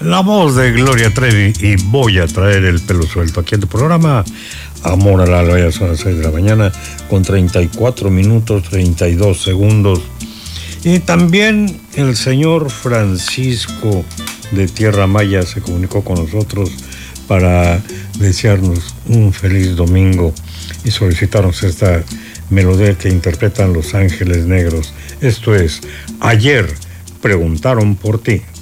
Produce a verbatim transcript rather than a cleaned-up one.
La voz de Gloria Trevi y voy a traer el pelo suelto aquí en tu programa Amor a la Ley. Son las seis de la mañana con treinta y cuatro minutos treinta y dos segundos. Y también el señor Francisco de Tierra Maya se comunicó con nosotros para desearnos un feliz domingo y solicitarnos esta melodía que interpretan Los Ángeles Negros. Esto es Ayer preguntaron por ti.